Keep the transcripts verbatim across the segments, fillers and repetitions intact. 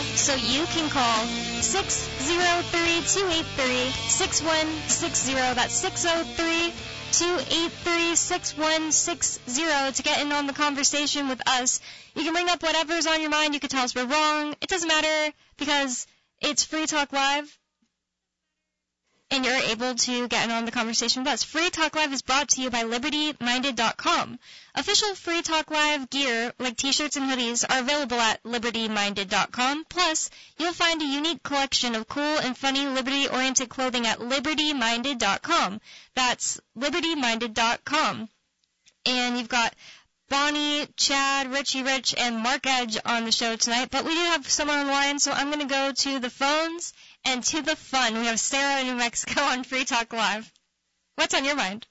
so you can call six oh three, two eight three, six one six zero. That's six oh three, two eight three, six one six zero to get in on the conversation with us. You can bring up whatever's on your mind. You can tell us we're wrong. It doesn't matter because it's Free Talk Live. And you're able to get in on the conversation with us. Free Talk Live is brought to you by Liberty Minded dot com. Official Free Talk Live gear, like t-shirts and hoodies, are available at Liberty Minded dot com. Plus, you'll find a unique collection of cool and funny Liberty-oriented clothing at Liberty Minded dot com. That's Liberty Minded dot com. And you've got Bonnie, Chad, Richie Rich, and Mark Edge on the show tonight. But we do have someone on the line, so I'm going to go to the phones and to the fun. We have Sarah in New Mexico on Free Talk Live. What's on your mind?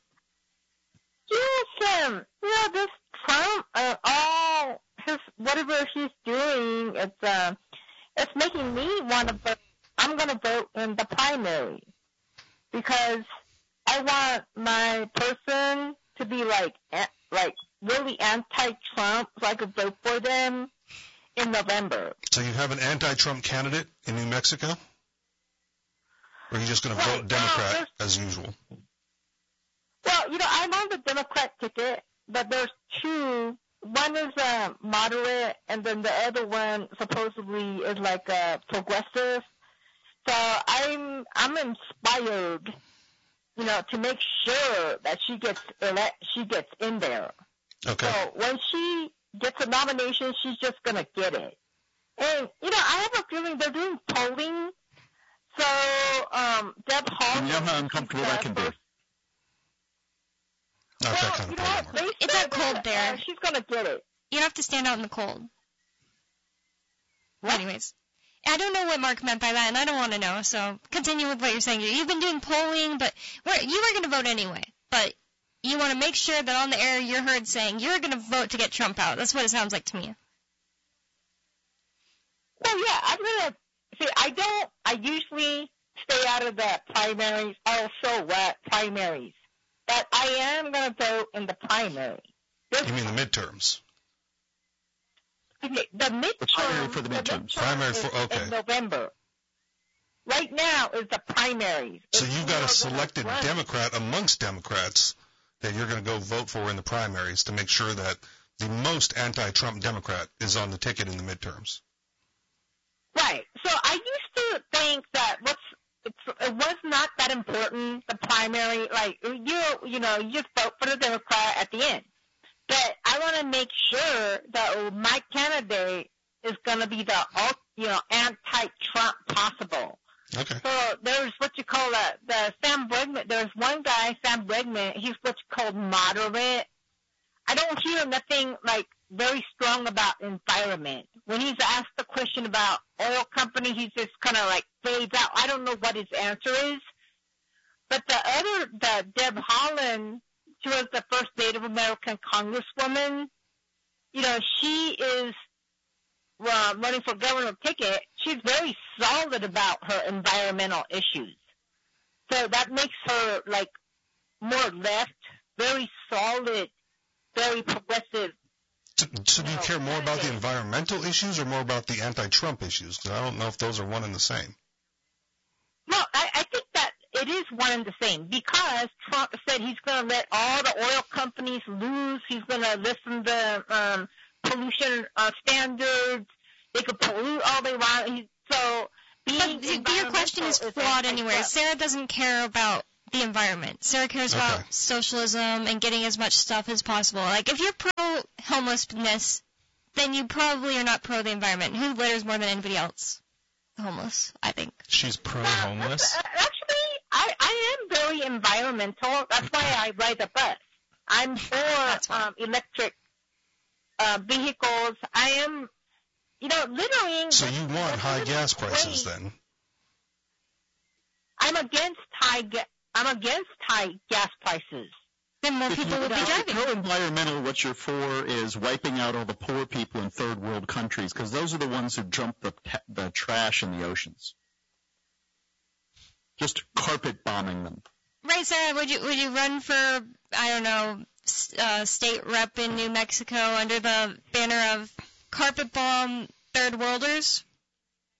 Yes, um, you know, this Trump, uh, all his, whatever he's doing, it's, uh, it's making me want to vote. I'm going to vote in the primary because I want my person to be like, like, really anti-Trump so I could vote for them in November. So you have an anti-Trump candidate in New Mexico? Or are you just going to vote Democrat as usual? Well, you know, I'm on the Democrat ticket, but there's two. One is uh, moderate, and then the other one supposedly is like a progressive. So I'm I'm inspired, you know, to make sure that she gets elect, she gets in there. Okay. So when she gets a nomination, she's just going to get it. And, you know, I have a feeling they're doing polling. So, um, Deb Hall. You know how uncomfortable that can be. Not Well, that kind you of know what? polling. They It's said not cold that, there. Uh, she's going to get it. You don't have to stand out in the cold. What? Anyways. I don't know what Mark meant by that, and I don't want to know, so continue with what you're saying. You've been doing polling, but we're, you were going to vote anyway. But you want to make sure that on the air you're heard saying you're going to vote to get Trump out. That's what it sounds like to me. Well, yeah, I'm going to see, I don't, I usually stay out of the primaries, also what primaries. But I am going to vote in the primary. This, You mean the midterms? the midterm, The primary for the midterms. Primary is for- okay. in November. Right now is the primaries. So It's you've got more a selected than a run. Democrat amongst Democrats that you're going to go vote for in the primaries to make sure that the most anti-Trump Democrat is on the ticket in the midterms. Right. So I used to think that what's it's, it was not that important, the primary. Like, you you know, you just vote for the Democrat at the end. But I want to make sure that my candidate is going to be the, you know, anti-Trump possible. Okay. So there's what you call the, the Sam Bregman. There's one guy, Sam Bregman. He's what's called moderate. I don't hear nothing like very strong about environment. When he's asked the question about oil company, he just kind of like fades out. I don't know what his answer is. But the other, the Deb Haaland, she was the first Native American congresswoman. You know, she is uh, running for governor ticket. She's very solid about her environmental issues. So that makes her like more left, very solid, very progressive. So, so do you care more about the environmental issues or more about the anti-Trump issues? Because I don't know if those are one and the same. No, I, I think that it is one and the same because Trump said he's going to let all the oil companies loose. He's going to listen to um, pollution uh, standards. They could pollute all they want. He, so being But your question is flawed anyway. Sarah doesn't care about the environment. Sarah cares Okay. about socialism and getting as much stuff as possible. Like, if you're pro-homelessness, then you probably are not pro the environment. Who litters more than anybody else? The homeless, I think. She's pro-homeless? Uh, Actually, I, I am very environmental. That's why I ride the bus. I'm for um, electric uh, vehicles. I am, you know, littering. So you want high littering gas is prices great. then? I'm against high. Ga- I'm against high gas prices. Then more If people you- would be now, driving. pro-environmental, what you're for is wiping out all the poor people in third world countries, because those are the ones who dump the, ta- the trash in the oceans. Just carpet bombing them. Right, Sarah, would you would you run for, I don't know, s- uh, state rep in New Mexico under the banner of carpet bomb third worlders?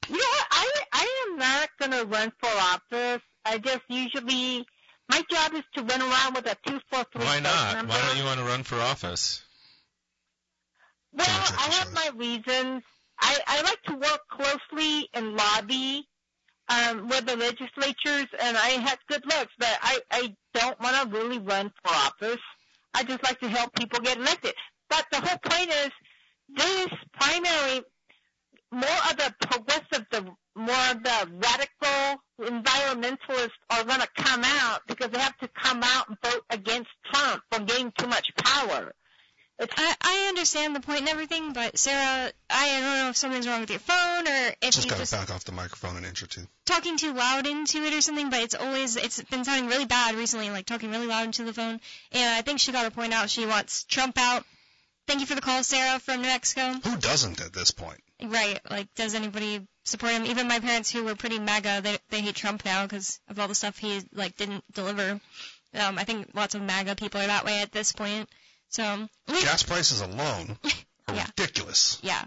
You know what? I, I am not going to run for office. I just usually, my job is to run around with a two four three Why not? number. Why don't you want to run for office? Well, I have my reasons. I, I like to work closely and lobby um, with the legislatures, and I have good looks, but I, I don't want to really run for office. I just like to help people get elected. But the whole point is, this primary, more of the progressive, the more of the radical environmentalists are going to come out because they have to come out and vote against Trump for getting too much power. I, I understand the point and everything, but Sarah, I don't know if something's wrong with your phone or if just you gotta just back off the microphone an inch or two. Talking too loud into it or something, but it's always, it's been sounding really bad recently, like talking really loud into the phone. And I think she got her point out. She wants Trump out. Thank you for the call, Sarah from New Mexico. Who doesn't at this point? Right. Like, does anybody support him? Even my parents who were pretty MAGA, they, they hate Trump now because of all the stuff he, like, didn't deliver. Um, I think lots of MAGA people are that way at this point. So we, gas prices alone are yeah. ridiculous. Yeah.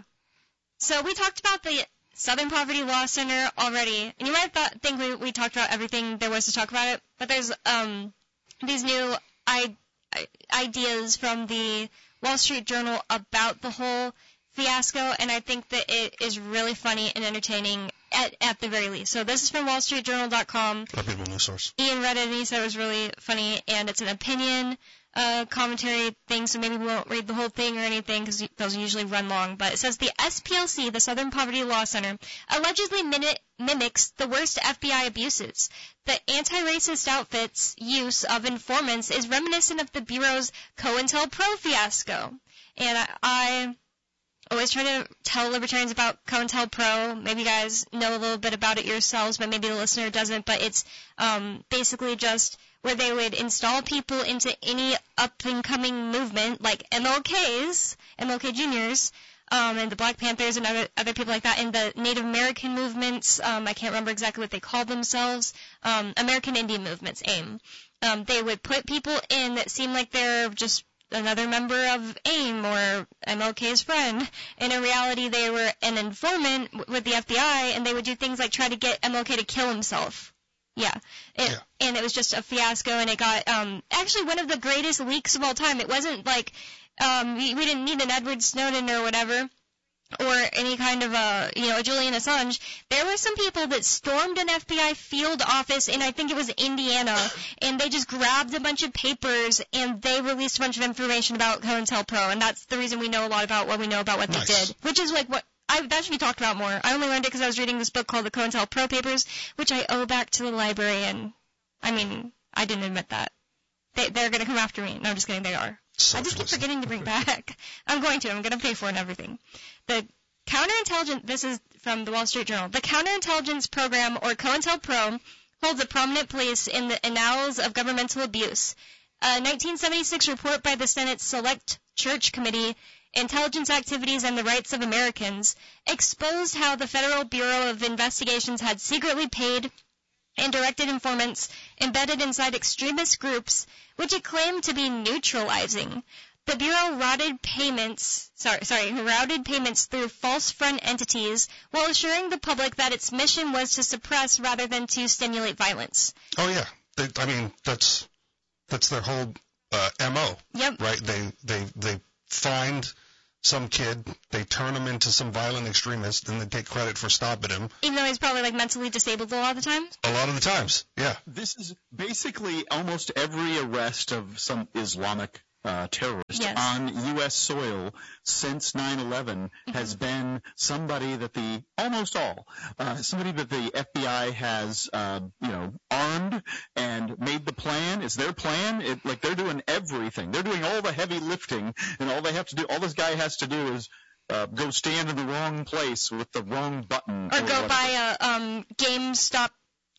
So we talked about the Southern Poverty Law Center already, and you might thought, think we, we talked about everything there was to talk about it, but there's um these new I, I, ideas from the Wall Street Journal about the whole fiasco, and I think that it is really funny and entertaining at, at the very least. So this is from wall street journal dot com. Reputable news source. Ian read it and he said it was really funny, and it's an opinion uh, commentary thing, so maybe we won't read the whole thing or anything because those usually run long. But it says the S P L C, the Southern Poverty Law Center, allegedly mini- mimics the worst F B I abuses. The anti-racist outfit's use of informants is reminiscent of the Bureau's COINTELPRO fiasco. And I... I always try to tell libertarians about COINTELPRO. Maybe you guys know a little bit about it yourselves, but maybe the listener doesn't. But it's um, basically just where they would install people into any up-and-coming movement, like M L Ks, M L K Juniors, um, and the Black Panthers and other, other people like that, and the Native American movements. Um, I can't remember exactly what they called themselves. Um, American Indian movements, AIM. Um, they would put people in that seemed like they're just another member of AIM or M L K's friend. And in reality, they were an informant w- with the F B I, and they would do things like try to get M L K to kill himself. Yeah. It, yeah. And it was just a fiasco, and it got um, actually one of the greatest leaks of all time. It wasn't like um, we, we didn't need an Edward Snowden or whatever, or any kind of a, you know, a Julian Assange. There were some people that stormed an F B I field office in, I think it was Indiana, and they just grabbed a bunch of papers and they released a bunch of information about COINTELPRO, and that's the reason we know a lot about what we know about what nice. They did, which is like what I, that should be talked about more. I only learned it because I was reading this book called the COINTELPRO Papers, which I owe back to the library, and I mean, I didn't admit that. They, they're going to come after me. No, I'm just kidding, they are. So I just keep forgetting to bring back. I'm going to. I'm going to pay for it and everything. The counterintelligence, this is from the Wall Street Journal, the counterintelligence program, or COINTELPRO, holds a prominent place in the annals of governmental abuse. A nineteen seventy-six report by the Senate's Select Church Committee, Intelligence Activities and the Rights of Americans, exposed how the Federal Bureau of Investigations had secretly paid and directed informants embedded inside extremist groups, which it claimed to be neutralizing. The Bureau routed payments, sorry, sorry, routed payments through false front entities while assuring the public that its mission was to suppress rather than to stimulate violence. Oh yeah, they, I mean that's that's their whole uh, M O. Yep. Right? They they they find some kid, they turn him into some violent extremist, and they take credit for stopping him. Even though he's probably like mentally disabled a lot of the time? A lot of the times, yeah. This is basically almost every arrest of some Islamic uh, terrorist yes. on U S soil since nine eleven mm-hmm. has been somebody that the, almost all, uh, somebody that the F B I has, uh, you know, armed and made the plan. It's their plan. It, like they're doing everything. They're doing all the heavy lifting, and all they have to do, all this guy has to do is uh, go stand in the wrong place with the wrong button. Or, or go whatever. buy a um, GameStop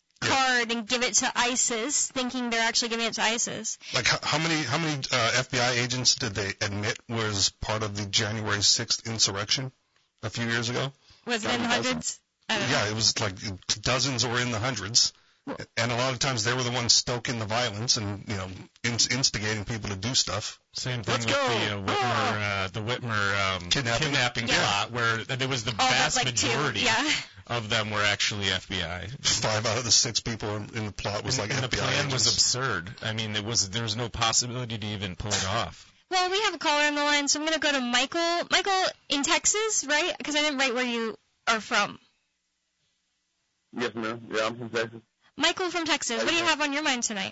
card and give it to ISIS, thinking they're actually giving it to ISIS. Like how, how many how many uh, F B I agents did they admit was part of the January sixth insurrection a few years ago? Was it in the hundreds? I don't know. Yeah, it was like dozens or in the hundreds. And a lot of times they were the ones stoking the violence and, you know, in- instigating people to do stuff. Same thing Let's with go. the uh, Whitmer, uh, the Whitmer um, Kidnapping. kidnapping Yeah. plot, where there was the All but vast like two. majority Yeah. of them were actually F B I. Five out of the six people in, in the plot was and, like and F the B I plan agents. was absurd. I mean, it was there was no possibility to even pull it off. Well, we have a caller on the line, so I'm going to go to Michael. Michael, in Texas, right? Because I didn't write where you are from. Yes, ma'am. Yeah, I'm from Texas. Michael from Texas, what do you have on your mind tonight?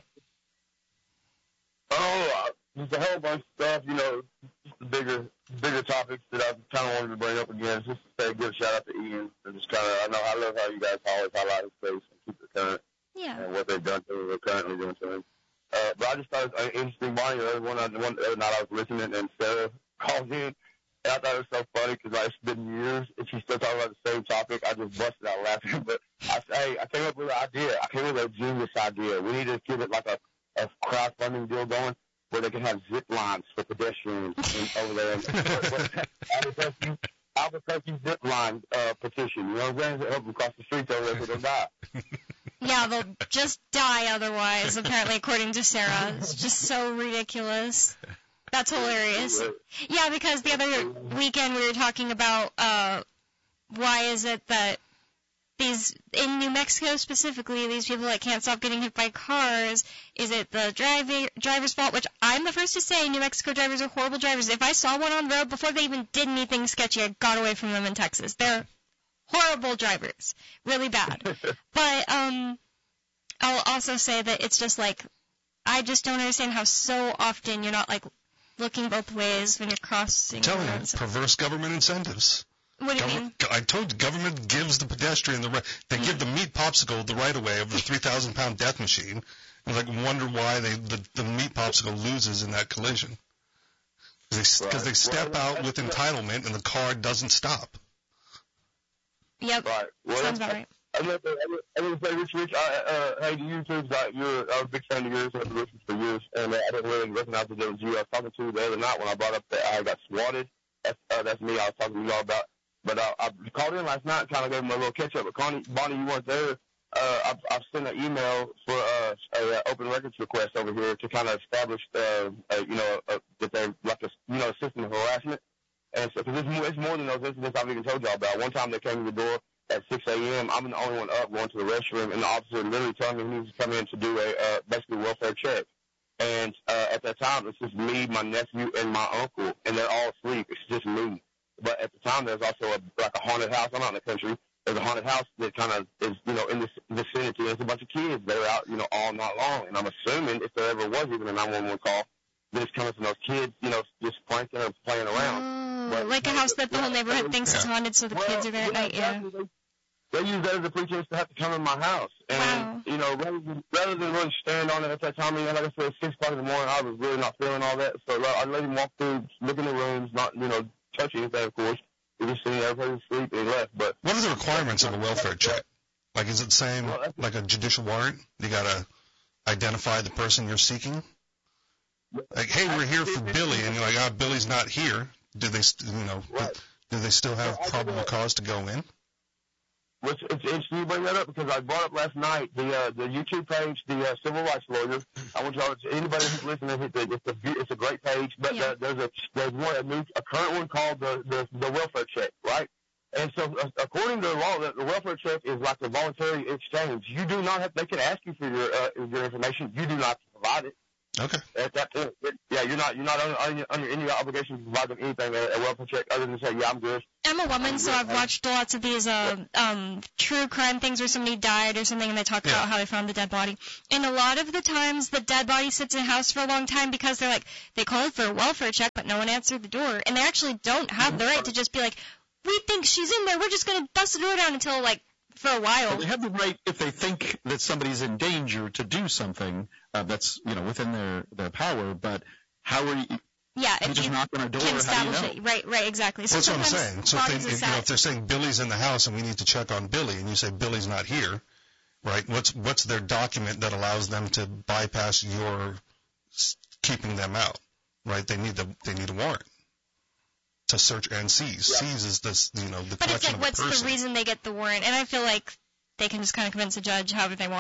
Oh, uh, just a whole bunch of stuff, you know, just the bigger, bigger topics that I kind of wanted to bring up again. Just to say, give a shout out to Ian. And just kind of, I know, I love how you guys always highlight his face and keep it current Yeah. and what they've done to him, or currently doing to him. Uh, but I just thought it was interesting. Bonnie, the other one, the one the other night I was listening, and Sarah called in. And I thought it was so funny because like, it's been years and she's still talking about the same topic. I just busted out laughing. But I say, I came up with an idea. I came up with a genius idea. We need to give it like a, a crowdfunding deal going where they can have zip lines for pedestrians in, over there. And, Albuquerque, Albuquerque zip line uh, petition. You know what I'm saying? Help them cross the streets over there so they'll die. Yeah, they'll just die otherwise, apparently, according to Sarah. It's just so ridiculous. That's hilarious. Yeah, because the other weekend we were talking about uh, why is it that these, in New Mexico specifically, these people that can't stop getting hit by cars, is it the driver, driver's fault? Which I'm the first to say New Mexico drivers are horrible drivers. If I saw one on the road before they even did anything sketchy, I got away from them in Texas. They're horrible drivers. Really bad. But um, I'll also say that it's just like, I just don't understand how so often you're not like looking both ways when you're crossing. I'm telling roads. you, perverse government incentives. What do you Gover- mean? I told you, government gives the pedestrian the right. They give the meat popsicle the right of way of the three thousand pound death machine, and like wonder why they the, the meat popsicle loses in that collision. Because they, 'cause they step Well, out with entitlement and the car doesn't stop. Yep. Right. Well, Sounds about right. I'm gonna say, I'm gonna say, Rich, Rich, I, uh, hey, the YouTube's like, you're, I was a big fan of yours, I've been listening for years, and uh, I didn't really recognize that it was you I was talking to the other night when I brought up that I got swatted. That's, uh, that's me I was talking to you all about. But uh, I called in last night and kind of gave him a little catch-up. But Connie, Bonnie, you weren't there. Uh, I've, I've sent an email for uh, a uh, open records request over here to kind of establish, uh, uh, you know, uh, that they're like a, you know, a system of harassment. And so, because it's more, it's more than those incidents I've even told y'all about. One time they came to the door at six a.m. I'm the only one up going to the restroom, and the officer literally telling me he needs to come in to do a uh, basically welfare check. And uh, at that time, it's just me, my nephew, and my uncle, and they're all asleep. It's just me. But at the time, there's also a, like a haunted house. I'm out in the country. There's a haunted house that kind of is, you know, in this vicinity. There's a bunch of kids that are out, you know, all night long. And I'm assuming if there ever was even a nine one one call, that it's coming from those kids, you know, just pranking or playing around. Oh, But- like a house that the whole Yeah. neighborhood thinks is Yeah. haunted, so the Well, kids are there at night. Yeah. exactly. They, they use that as a pretense to have to come in my house. And, Wow. you know, rather than, rather than really stand on it at that time, you know, like I said, six o'clock in the morning, I was really not feeling all that. So I let him walk through, look in the rooms, not, you know, touch anything, of course. He was sitting there, everybody was asleep, and he left. But What are the requirements of a welfare check? Like, is it saying Well, that's- like a judicial warrant? You gotta identify the person you're seeking. Like, hey, we're here for Billy, and you're like, ah, Billy's not here. Do they, st- you know, Right. do they still have Well, I probable think- cause to go in? Which it's interesting you bring that up because I brought up last night the uh, the YouTube page, the uh, Civil Rights Lawyer. I want y'all to, anybody who's listening, it's a, it's a, it's a great page. But Yeah. uh, there's a there's one a, new, a current one called the, the the welfare check, right? And so uh, according to the law, the, the welfare check is like a voluntary exchange. You do not have they can ask you for your uh, your information. You do not have to provide it. Okay. At that point, it, yeah, you're not you're not under, under, under any obligation to provide them anything a, a welfare check other than say, yeah, I'm good. I'm a woman, so I've watched lots of these uh, um, true crime things where somebody died or something, and they talk Yeah. about how they found the dead body. And a lot of the times, the dead body sits in a house for a long time because they're like, they called for a welfare check, but no one answered the door, and they actually don't have the right to just be like, we think she's in there, we're just gonna bust the door down until like for a while. Well, they have the right, if they think that somebody's in danger, to do something uh, that's, you know, within their, their power. But how are you? Yeah, You if just you knock on a door. can How do establish you know? it. Right, right, exactly. So That's what I'm sometimes saying. So if, bodies they, are if, you know, sad. if they're saying Billy's in the house and we need to check on Billy, and you say Billy's not here, right? What's what's their document that allows them to bypass your s- keeping them out, right? They need the they need a warrant to search and seize. Yeah. Seize is this, you know, the But it's collection like, of what's a person. the reason they get the warrant? And I feel like they can just kind of convince a judge however they want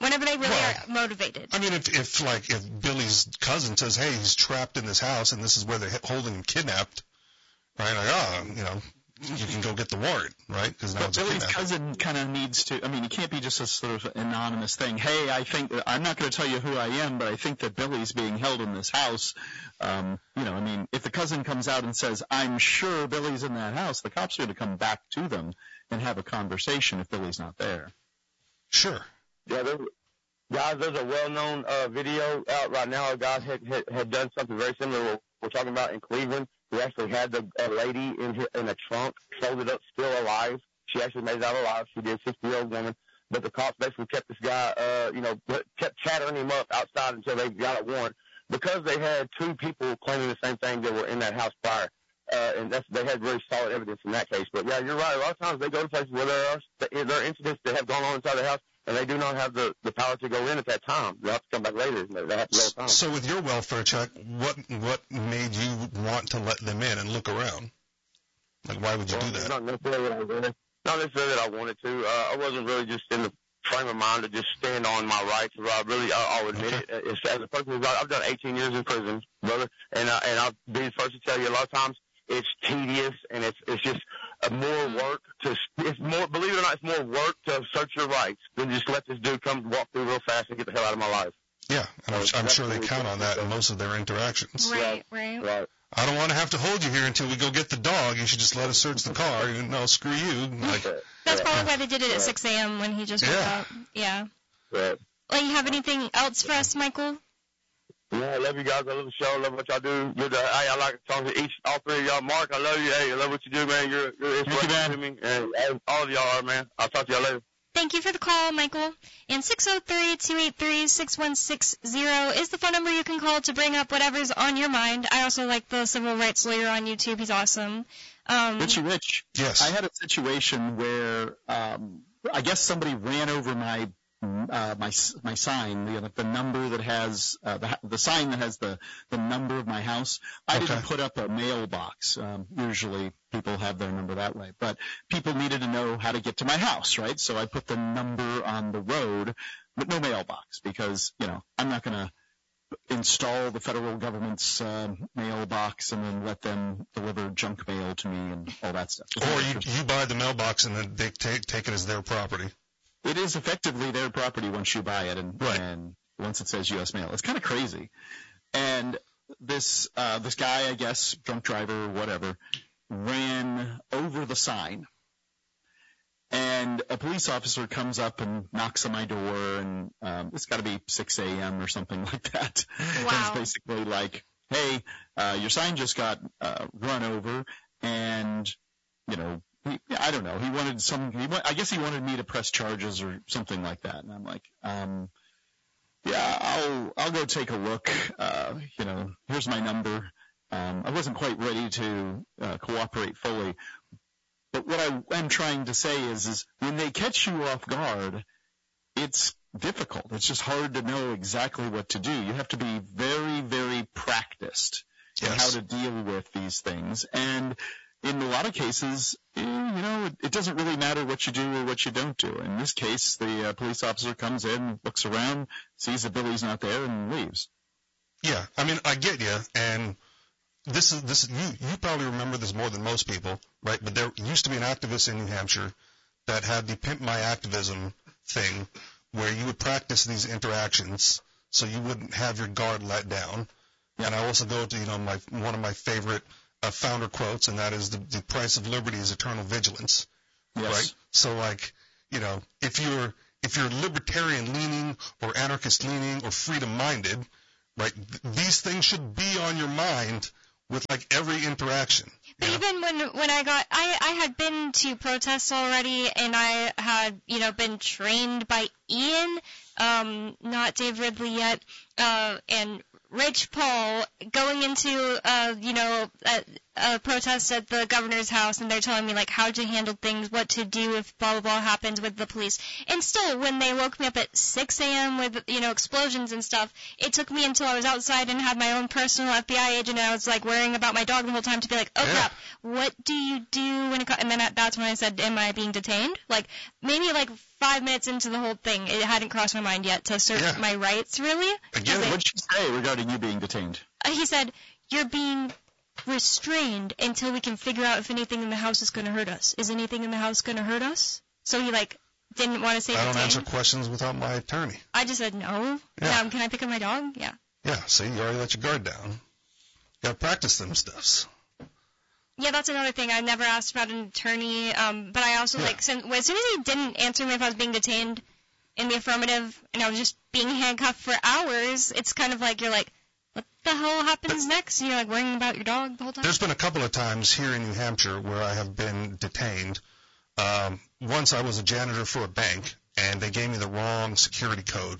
Whenever they really Well, are motivated. I mean, if, if like, if Billy's cousin says, hey, he's trapped in this house and this is where they're holding him kidnapped, right? Like, oh, you know, you can go get the warrant, right? Because now But it's a Billy's kidnapping. cousin kind of needs to, I mean, it can't be just a sort of anonymous thing. Hey, I think, I'm not going to tell you who I am, but I think that Billy's being held in this house. Um, you know, I mean, if the cousin comes out and says, I'm sure Billy's in that house, the cops are going to come back to them and have a conversation if Billy's not there. Sure. Yeah, there's, guys, there's a well-known uh, video out right now. A guy had, had, had done something very similar to what we're talking about in Cleveland. He actually had the a lady in his, in a trunk, folded up, still alive. She actually made it out alive. She did, sixty-year-old woman. But the cops basically kept this guy, uh, you know, kept chattering him up outside until they got a warrant because they had two people claiming the same thing that were in that house prior. Uh, and that's, they had really solid evidence in that case. But yeah, you're right. A lot of times they go to places where there are, there are incidents that have gone on inside the house, and they do not have the, the power to go in at that time. They have to come back later. They have to go at time. So with your welfare check, what what made you want to let them in and look around? Like, why would you well, do that? Not necessarily that I wanted. Not necessarily that I wanted to. Uh, I wasn't really just in the frame of mind to just stand on my rights. I really, I, I'll admit Okay. it. It's, as a person who's, I've done eighteen years in prison, brother, and I, and I'll be the first to tell you a lot of times it's tedious and it's it's just uh, more work to it's more believe it or not it's more work to assert your rights than just let this dude come walk through real fast and get the hell out of my life. Yeah, and I'm, So I'm that's sure they really count cool. on that in most of their interactions. Right, right. Right. I don't want to have to hold you here until we go get the dog. You should just let us search the car. You know, screw you. Like, That's Yeah. probably why they did it at Right. six a.m. when he just woke Yeah. up. Yeah. Right. Well, you have anything else for us, Michael? Yeah, I love you guys. I love the show. I love what y'all do. You're the, hey, I like to talk to each, all three of y'all. Mark, I love you. Hey, I love what you do, man. You're, you're you, inspiration man. to me. And, and all of y'all are, man. I'll talk to y'all later. Thank you for the call, Michael. And six oh three, two eight three, six one six zero is the phone number you can call to bring up whatever's on your mind. I also like the civil rights lawyer on YouTube. He's awesome. Um, Richie Rich, yes. I had a situation where um, I guess somebody ran over my uh, my my sign, the the number that has uh, the the sign that has the the number of my house. I Okay. didn't put up a mailbox. Um, usually people have their number that way, but people needed to know how to get to my house, right? So I put the number on the road, but no mailbox because you know I'm not going to install the federal government's uh, mailbox and then let them deliver junk mail to me and all that stuff. Or you you buy the mailbox and then they take take it as their property. It is effectively their property once you buy it and, Right. and once it says U S mail. It's kind of crazy. And this uh, this guy, I guess, drunk driver or whatever, ran over the sign. And a police officer comes up and knocks on my door, and um, it's got to be six a.m. or something like that. And Wow. it's basically like, hey, uh, your sign just got uh, run over, and, you know, he, I don't know. He wanted some. He wa- I guess he wanted me to press charges or something like that. And I'm like, um, yeah, I'll I'll go take a look. Uh, you know, here's my number. Um, I wasn't quite ready to uh, cooperate fully. But what I am trying to say is, is when they catch you off guard, it's difficult. It's just hard to know exactly what to do. You have to be very, very practiced in Yes. how to deal with these things. And in a lot of cases, eh, you know, it, it doesn't really matter what you do or what you don't do. In this case, the uh, police officer comes in, looks around, sees that Billy's not there, and leaves. Yeah, I mean, I get you, and this is this. You you probably remember this more than most people, right? But there used to be an activist in New Hampshire that had the Pimp My Activism thing, where you would practice these interactions so you wouldn't have your guard let down. And I also go to you know my one of my favorite uh, founder quotes, and that is the the price of liberty is eternal vigilance. Yes. Right? So like, you know, if you're if you're libertarian leaning or anarchist leaning or freedom minded, right, th- these things should be on your mind with like every interaction. But you know? even when when I got, I, I had been to protests already, and I had, you know, been trained by Ian, um, not Dave Ridley yet, uh, and Rich Paul going into, uh, you know, uh, a protest at the governor's house, and they're telling me, like, how to handle things, what to do if blah, blah, blah happens with the police. And still, when they woke me up at six a.m. with, you know, explosions and stuff, it took me until I was outside and had my own personal F B I agent, and I was, like, worrying about my dog the whole time to be like, oh, Yeah. crap, what do you do when it co-? And then that's when I said, am I being detained? Like, maybe, like, five minutes into the whole thing, it hadn't crossed my mind yet to assert Yeah. my rights, really. Again, They- What did she say regarding you being detained? uh, he said, you're being restrained until we can figure out if anything in the house is going to hurt us. Is anything in the house going to hurt us? So he, like, didn't want to say I don't detained. answer questions without my attorney. I just said no. Yeah. Um, can I pick up my dog? Yeah. Yeah, see, you already let your guard down. You gotta practice them stuffs. Yeah, that's another thing. I never asked about an attorney, um, but I also, Yeah. like, since, as soon as he didn't answer me if I was being detained in the affirmative, and I was just being handcuffed for hours, it's kind of like you're like, what the hell happens next? And you're, like, worrying about your dog the whole time? There's been a couple of times here in New Hampshire where I have been detained. Um, once I was a janitor for a bank, and they gave me the wrong security code.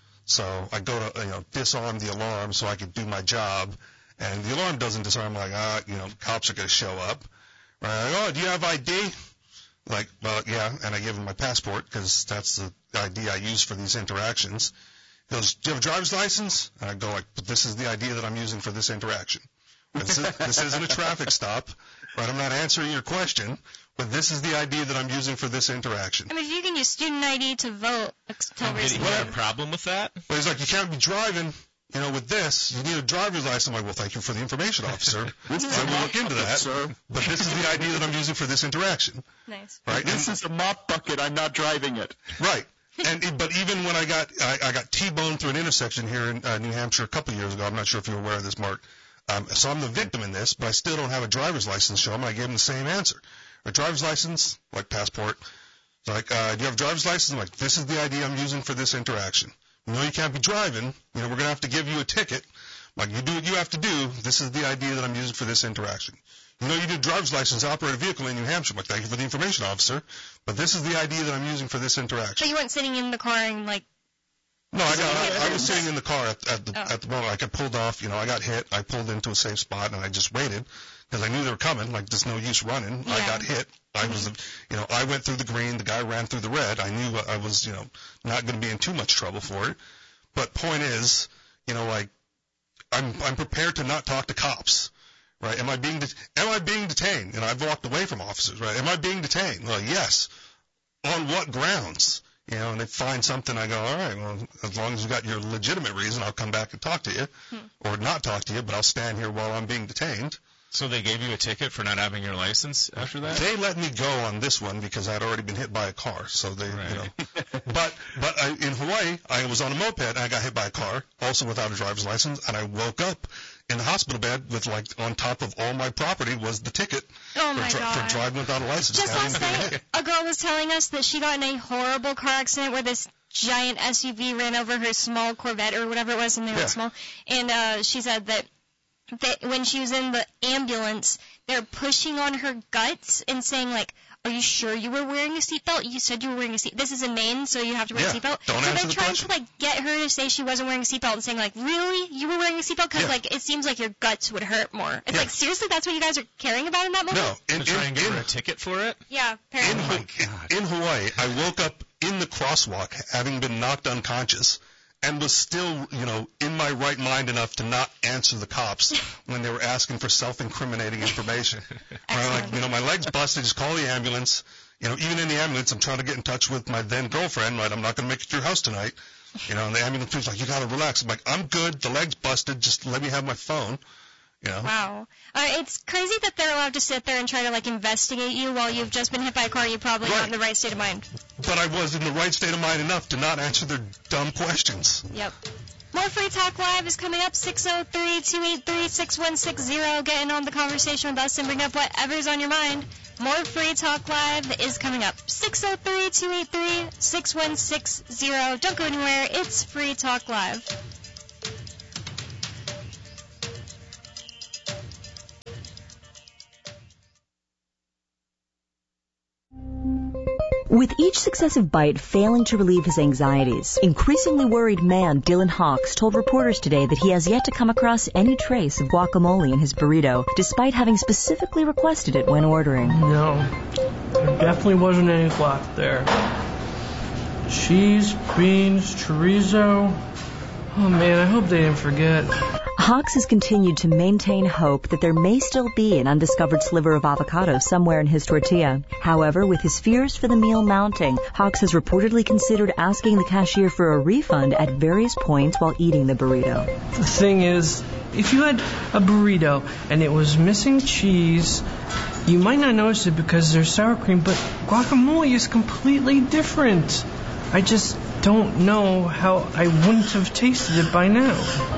So I go to, you know, disarm the alarm so I could do my job, and the alarm doesn't disarm. Like, ah, you know, cops are going to show up. Right? Like, oh, do you have I D? Like, well, yeah, and I give him my passport because that's the I D I use for these interactions. He goes, do you have a driver's license? And I go like, but this is the I D that I'm using for this interaction. This, is, this isn't a traffic stop, right? I'm not answering your question, but this is the I D that I'm using for this interaction. I mean, if you can use student I D to vote until Did he recently. have a problem with that? But he's like, you can't be driving, you know, with this. You need a driver's license. I'm like, well, thank you for the information, officer. I will look into that. Sir. But this is the I D that I'm using for this interaction, Nice. right? This And- is a mop bucket. I'm not driving it. Right. And but even when I got I, I got T-boned through an intersection here in uh, New Hampshire a couple of years ago, I'm not sure if you're aware of this, Mark. Um, so I'm the victim in this, but I still don't have a driver's license show him, and I gave him the same answer. A driver's license, like passport. Like, uh, do you have a driver's license? I'm like, this is the I D I'm using for this interaction. You know you can't be driving. You know, we're going to have to give you a ticket. I'm like, you do what you have to do. This is the I D that I'm using for this interaction. You know, you need a driver's license to operate a vehicle in New Hampshire. I'm like, thank you for the information, officer. But this is the I D that I'm using for this interaction. So you weren't sitting in the car and, like, No, I got. Is it I, I was sitting in the car at, at the Oh. at the moment. Like I pulled off. You know, I got hit. I pulled into a safe spot and I just waited because I knew they were coming. Like there's no use running. I Yeah. got hit. I was, you know, I went through the green. The guy ran through the red. I knew I was, you know, not going to be in too much trouble for it. But point is, you know, like I'm I'm prepared to not talk to cops. Right? Am I being det- am I being detained? And I've walked away from officers. Right? Am I being detained? Well, yes. On what grounds? You know, and they find something, I go, all right, well, as long as you got your legitimate reason, I'll come back and talk to you, or not talk to you, but I'll stand here while I'm being detained. So they gave you a ticket for not having your license after that? They let me go on this one because I'd already been hit by a car, so they, you know. Right. But but I, in Hawaii, I was on a moped and I got hit by a car, also without a driver's license, and I woke up in the hospital bed with like on top of all my property was the ticket oh for, my dri- God. for driving without a license. Just having last been night, hit. a girl was telling us that she got in a horrible car accident where this giant S U V ran over her small Corvette or whatever it was, and they were Yeah. small. And uh, she said that, that when she was in the ambulance, they're pushing on her guts and saying, like, are you sure you were wearing a seatbelt? You said you were wearing a seat. This is in Maine, so you have to wear Yeah, a seatbelt. don't so answer they're the trying question. to, like, get her to say she wasn't wearing a seatbelt and saying, like, really? You were wearing a seatbelt? Because, Yeah. like, it seems like your guts would hurt more. It's Yeah. like, seriously, that's what you guys are caring about in that moment? No, in, To try in, and give in, her a ticket for it? Yeah, in, apparently. Hu- in Hawaii, I woke up in the crosswalk having been knocked unconscious and was still, you know, in my right mind enough to not answer the cops when they were asking for self-incriminating information. Right, like, you know, my leg's busted, just call the ambulance. You know, even in the ambulance, I'm trying to get in touch with my then girlfriend, right? I'm not going to make it to your house tonight. You know, and the ambulance people's like, you got to relax. I'm like, I'm good. The leg's busted. Just let me have my phone. You know? Wow. Uh, it's crazy that they're allowed to sit there and try to, like, investigate you while you've just been hit by a car. You're probably not Right. in the right state of mind. But I was in the right state of mind enough to not answer their dumb questions. Yep. More Free Talk Live is coming up, six oh three, two eight three, six one six zero. Get in on the conversation with us and bring up whatever's on your mind. More Free Talk Live is coming up, six oh three, two eight three, six one six zero. Don't go anywhere. It's Free Talk Live. With each successive bite failing to relieve his anxieties, increasingly worried man Dylan Hawks told reporters today that he has yet to come across any trace of guacamole in his burrito, despite having specifically requested it when ordering. No, there definitely wasn't any guac there. Cheese, beans, chorizo. Oh man, I hope they didn't forget. Hawks has continued to maintain hope that there may still be an undiscovered sliver of avocado somewhere in his tortilla. However, with his fears for the meal mounting, Hawks has reportedly considered asking the cashier for a refund at various points while eating the burrito. The thing is, if you had a burrito and it was missing cheese, you might not notice it because there's sour cream, but guacamole is completely different. I just don't know how I wouldn't have tasted it by now.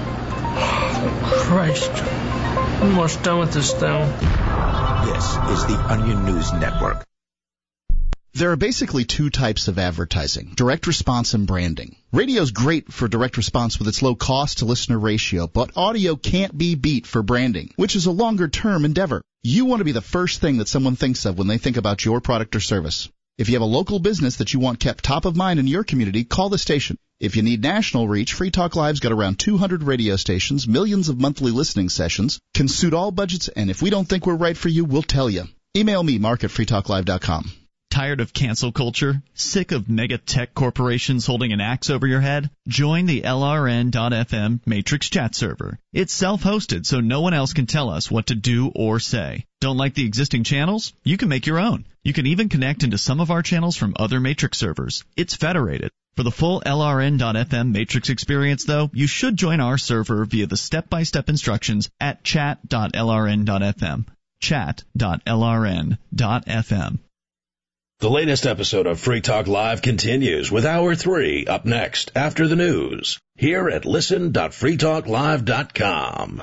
Christ, I'm almost done with this thing. This is the Onion News Network. There are basically two types of advertising, direct response and branding. Radio's great for direct response with its low cost to listener ratio, but audio can't be beat for branding, which is a longer term endeavor. You want to be the first thing that someone thinks of when they think about your product or service. If you have a local business that you want kept top of mind in your community, call the station. If you need national reach, Free Talk Live's got around two hundred radio stations, millions of monthly listening sessions, can suit all budgets, and if we don't think we're right for you, we'll tell you. Email me, mark at free talk live dot com. Tired of cancel culture? Sick of mega tech corporations holding an axe over your head? Join the L R N dot F M Matrix chat server. It's self-hosted, so no one else can tell us what to do or say. Don't like the existing channels? You can make your own. You can even connect into some of our channels from other Matrix servers. It's federated. For the full L R N dot F M Matrix experience, though, you should join our server via the step-by-step instructions at chat dot L R N dot F M. chat dot L R N dot F M. The latest episode of Free Talk Live continues with Hour three up next after the news here at listen dot free talk live dot com.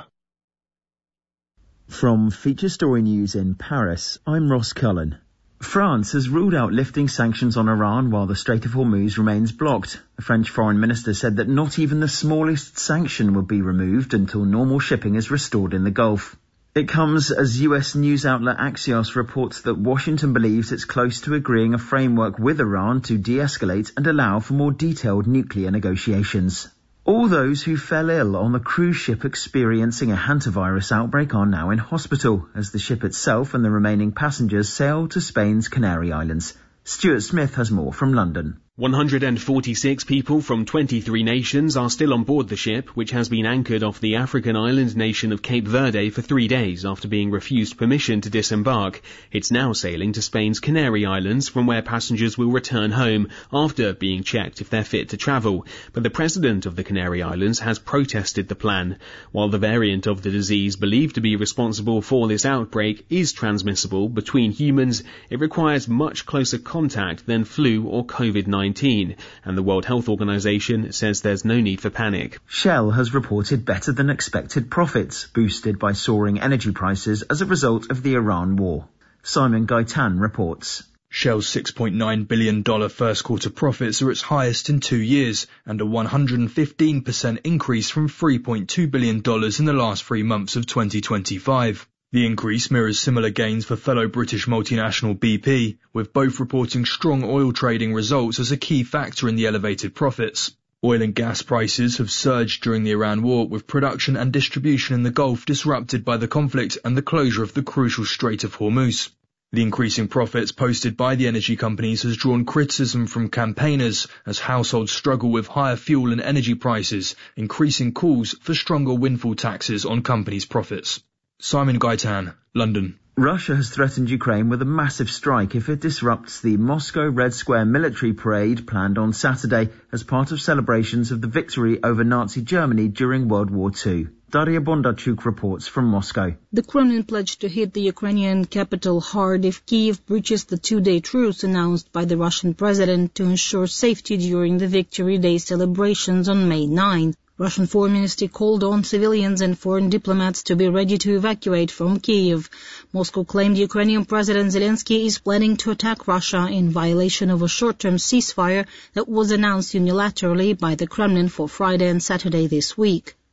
From Feature Story News in Paris, I'm Ross Cullen. France has ruled out lifting sanctions on Iran while the Strait of Hormuz remains blocked. The French foreign minister said that not even the smallest sanction will be removed until normal shipping is restored in the Gulf. It comes as U S news outlet Axios reports that Washington believes it's close to agreeing a framework with Iran to de-escalate and allow for more detailed nuclear negotiations. All those who fell ill on the cruise ship experiencing a hantavirus outbreak are now in hospital, as the ship itself and the remaining passengers sail to Spain's Canary Islands. Stuart Smith has more from London. one hundred forty-six people from twenty-three nations are still on board the ship, which has been anchored off the African island nation of Cape Verde for three days after being refused permission to disembark. It's now sailing to Spain's Canary Islands, from where passengers will return home after being checked if they're fit to travel. But the president of the Canary Islands has protested the plan. While the variant of the disease believed to be responsible for this outbreak is transmissible between humans, it requires much closer contact than flu or COVID nineteen, and the World Health Organization says there's no need for panic. Shell has reported better than expected profits, boosted by soaring energy prices as a result of the Iran war. Simon Gaitan reports. Shell's six point nine billion dollars first quarter profits are its highest in two years, and a one hundred fifteen percent increase from three point two billion dollars in the last three months of twenty twenty-five. The increase mirrors similar gains for fellow British multinational B P, with both reporting strong oil trading results as a key factor in the elevated profits. Oil and gas prices have surged during the Iran war, with production and distribution in the Gulf disrupted by the conflict and the closure of the crucial Strait of Hormuz. The increasing profits posted by the energy companies has drawn criticism from campaigners as households struggle with higher fuel and energy prices, increasing calls for stronger windfall taxes on companies' profits. Simon Gaitan, London. Russia has threatened Ukraine with a massive strike if it disrupts the Moscow Red Square military parade planned on Saturday as part of celebrations of the victory over Nazi Germany during World War Two. Daria Bondarchuk reports from Moscow. The Kremlin pledged to hit the Ukrainian capital hard if Kyiv breaches the two-day truce announced by the Russian president to ensure safety during the Victory Day celebrations on May ninth. Russian Foreign Ministry called on civilians and foreign diplomats to be ready to evacuate from Kyiv. Moscow claimed Ukrainian President Zelensky is planning to attack Russia in violation of a short-term ceasefire that was announced unilaterally by the Kremlin for Friday and Saturday this week.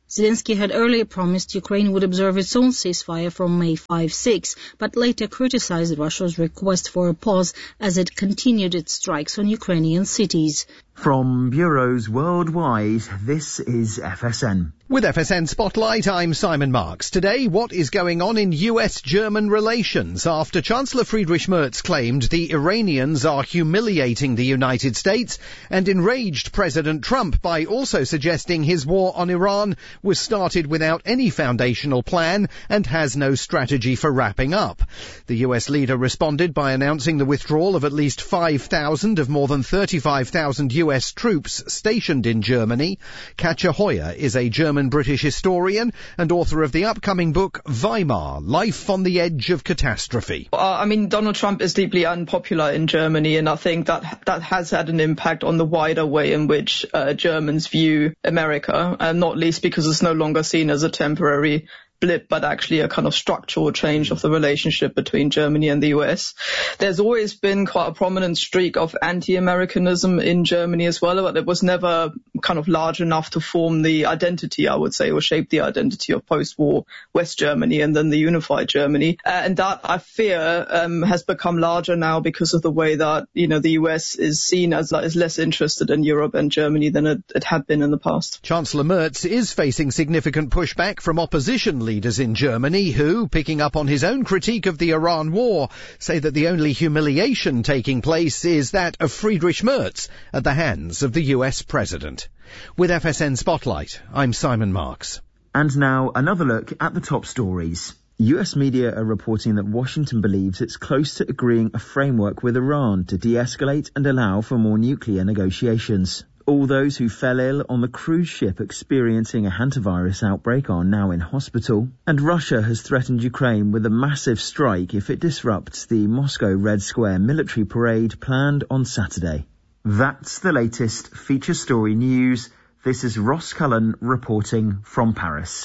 Zelensky had earlier promised Ukraine would observe its own ceasefire from May fifth sixth, but later criticized Russia's request for a pause as it continued its strikes on Ukrainian cities. From bureaus worldwide, this is F S N. With F S N Spotlight, I'm Simon Marks. Today, what is going on in U S German relations after Chancellor Friedrich Merz claimed the Iranians are humiliating the United States and enraged President Trump by also suggesting his war on Iran was started without any foundational plan and has no strategy for wrapping up. The U S leader responded by announcing the withdrawal of at least five thousand of more than thirty-five thousand U S troops stationed in Germany. Katja Hoyer is a German-British historian and author of the upcoming book Weimar, Life on the Edge of Catastrophe. Uh, I mean, Donald Trump is deeply unpopular in Germany, and I think that that has had an impact on the wider way in which uh, Germans view America, and not least because it's no longer seen as a temporary blip, but actually a kind of structural change of the relationship between Germany and the U S. There's always been quite a prominent streak of anti-Americanism in Germany as well, but it was never kind of large enough to form the identity, I would say, or shape the identity of post-war West Germany and then the unified Germany. Uh, and that, I fear, um, has become larger now because of the way that, you know, the U S is seen as, as less interested in Europe and Germany than it, it had been in the past. Chancellor Merz is facing significant pushback from opposition leaders in Germany who, picking up on his own critique of the Iran war, say that the only humiliation taking place is that of Friedrich Merz at the hands of the U S president. With F S N Spotlight, I'm Simon Marks. And now another look at the top stories. U S media are reporting that Washington believes it's close to agreeing a framework with Iran to de-escalate and allow for more nuclear negotiations. All those who fell ill on the cruise ship experiencing a hantavirus outbreak are now in hospital, and Russia has threatened Ukraine with a massive strike if it disrupts the Moscow Red Square military parade planned on Saturday. That's the latest feature story news. This is Ross Cullen reporting from Paris.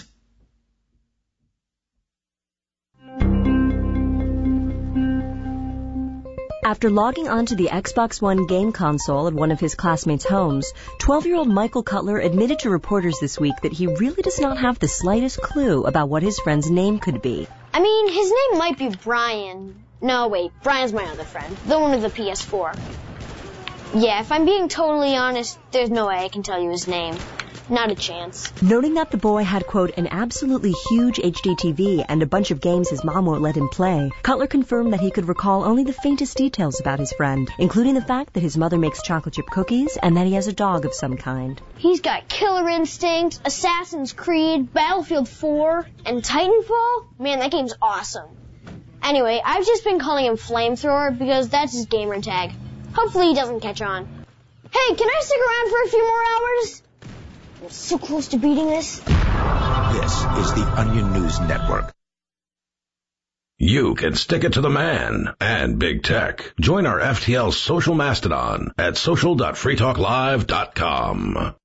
After logging onto the Xbox One game console at one of his classmates' homes, twelve-year-old Michael Cutler admitted to reporters this week that he really does not have the slightest clue about what his friend's name could be. I mean, his name might be Brian. No, wait, Brian's my other friend, the one with the P S four. Yeah, if I'm being totally honest, there's no way I can tell you his name. Not a chance. Noting that the boy had, quote, an absolutely huge H D T V and a bunch of games his mom won't let him play, Cutler confirmed that he could recall only the faintest details about his friend, including the fact that his mother makes chocolate chip cookies and that he has a dog of some kind. He's got Killer Instinct, Assassin's Creed, Battlefield four, and Titanfall? Man, that game's awesome. Anyway, I've just been calling him Flamethrower because that's his gamer tag. Hopefully he doesn't catch on. Hey, can I stick around for a few more hours? I'm so close to beating this. This is the Onion News Network. You can stick it to the man and big tech. Join our F T L social mastodon at social dot free talk live dot com.